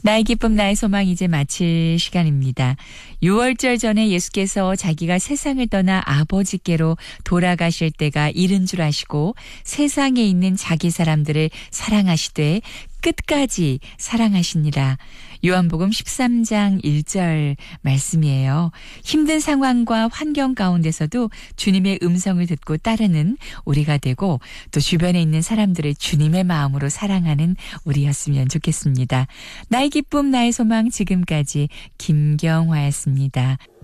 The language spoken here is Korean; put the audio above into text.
나의 기쁨 나의 소망 이제 마칠 시간입니다. 6월절 전에 예수께서 자기가 세상을 떠나 아버지께로 돌아가실 때가 이른 줄 아시고 세상에 있는 자기 사람들을 사랑하시되 끝까지 사랑하시니라. 요한복음 13장 1절 말씀이에요. 힘든 상황과 환경 가운데서도 주님의 음성을 듣고 따르는 우리가 되고 또 주변에 있는 사람들을 주님의 마음으로 사랑하는 우리였으면 좋겠습니다. 나의 기쁨 나의 소망 지금까지 김경화였습니다.